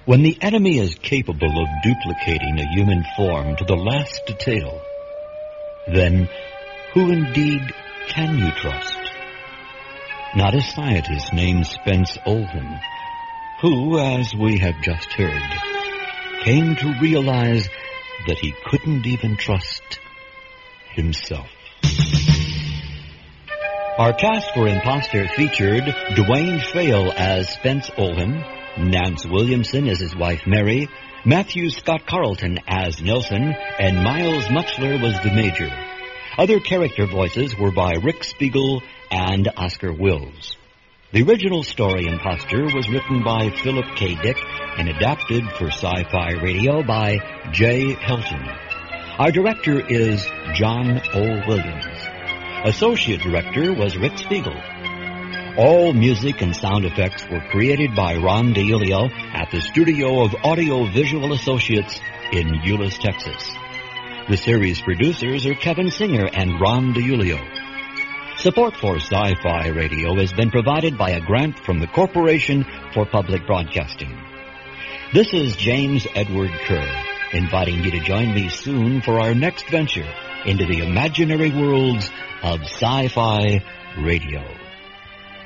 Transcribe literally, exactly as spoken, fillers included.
When the enemy is capable of duplicating a human form to the last detail, then who indeed can you trust? Not a scientist named Spence Oldham, who, as we have just heard, came to realize that he couldn't even trust himself. Our cast for Imposter featured Dwayne Fayl as Spence Oldham, Nance Williamson as his wife Mary, Matthew Scott Carlton as Nelson, and Miles Muchler was the Major. Other character voices were by Rick Spiegel and Oscar Wills. The original story, Imposter, was written by Philip K. Dick and adapted for Sci-Fi Radio by Jay Helton. Our director is John O. Williams. Associate director was Rick Spiegel. All music and sound effects were created by Ron DiIulio at the studio of Audio Visual Associates in Euless, Texas. The series producers are Kevin Singer and Ron DiIulio. Support for Sci-Fi Radio has been provided by a grant from the Corporation for Public Broadcasting. This is James Edward Kerr, inviting you to join me soon for our next venture into the imaginary worlds of Sci-Fi Radio.